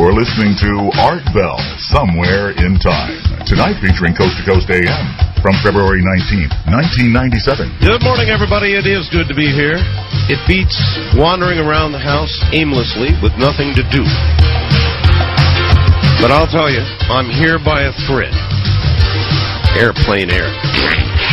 You're listening to Art Bell, Somewhere in Time. Tonight featuring Coast to Coast AM from February 19th, 1997. Good morning, everybody. It is good to be here. It beats wandering around the house aimlessly with nothing to do. But I'll tell you, I'm here by a thread. Airplane air.